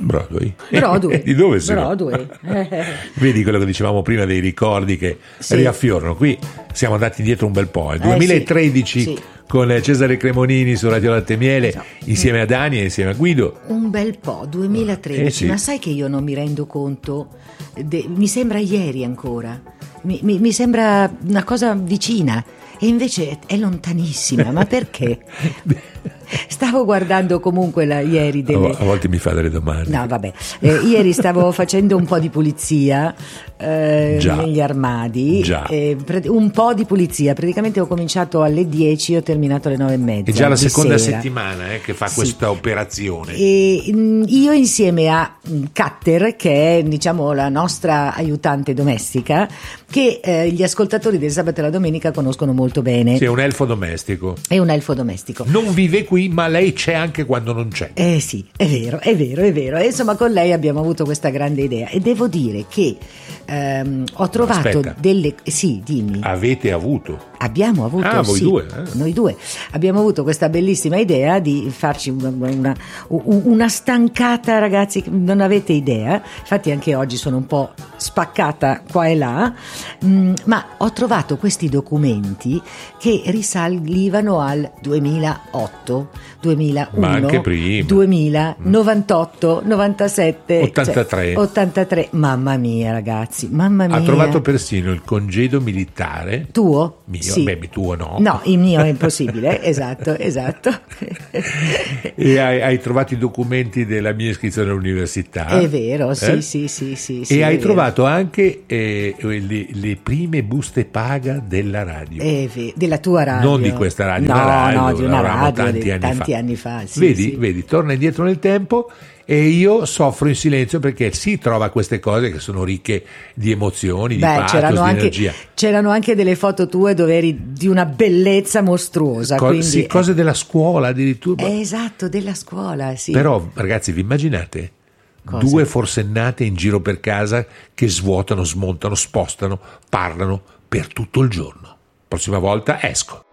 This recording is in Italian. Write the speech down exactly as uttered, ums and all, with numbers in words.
Broadway. Broadway. Di dove sono? Broadway. Vedi quello che dicevamo prima dei ricordi che Sì. riaffiorano. Qui siamo andati indietro un bel po'. Nel Eh, duemilatredici sì, sì. con Cesare Cremonini su Radio Latte e Miele, Esatto. insieme a Dani e insieme a Guido. Un bel po', duemilatredici, Eh, sì. ma sai che io non mi rendo conto, de- mi sembra ieri ancora, mi, mi- mi sembra una cosa vicina e invece è lontanissima, ma perché? Stavo guardando comunque la, ieri delle... A volte mi fa delle domande. No, vabbè, eh, ieri stavo facendo un po' di pulizia eh, Già. negli armadi, Già. eh, pre- un po' di pulizia, praticamente ho cominciato alle dieci e ho terminato alle nove e mezza. È già la di seconda sera. settimana eh, che fa Sì. questa operazione. E, mh, io insieme a mh, Catter, che è diciamo la nostra aiutante domestica, che eh, gli ascoltatori del sabato e la domenica conoscono molto bene. Sì, è un elfo domestico. È un elfo domestico. Non vive qui, ma lei c'è anche quando non c'è. Eh sì, è vero, è vero, è vero. E insomma con lei abbiamo avuto questa grande idea e devo dire che ehm, ho trovato Aspetta. delle... Sì, dimmi. Avete avuto. Abbiamo avuto, Ah, voi sì, due, eh. noi due abbiamo avuto questa bellissima idea di farci una, una, una stancata, ragazzi, che non avete idea. Infatti anche oggi sono un po' spaccata qua e là, mh, ma ho trovato questi documenti che risalivano al duemilaotto, duemilauno, Ma anche prima. duemila, novantotto, novantasette, ottantatré. cioè, ottantatré. Mamma mia, ragazzi, mamma mia. Ha trovato persino il congedo militare. Tuo? Mio, Sì. beh, tuo no. No, il mio è impossibile, esatto, esatto. E hai, hai trovato i documenti della mia iscrizione all'università. È vero, sì, Eh? sì, sì, sì. E sì, hai è vero. trovato anche eh, le, le prime buste paga della radio. È ve- della tua radio. Non di questa radio, no, una radio, no, di una lavoravamo radio tanti di anni tanti fa. anni fa. Sì, vedi, sì. vedi, torna indietro nel tempo e io soffro in silenzio perché si trova queste cose che sono ricche di emozioni, di Beh, pathos, c'erano di anche, energia. c'erano anche delle foto tue dove eri di una bellezza mostruosa. Co- quindi, sì, cose della scuola addirittura. eh, esatto, della scuola, sì. Però, ragazzi, vi immaginate? Cosa? Due forsennate in giro per casa che svuotano, smontano, spostano, parlano per tutto il giorno. Prossima volta esco.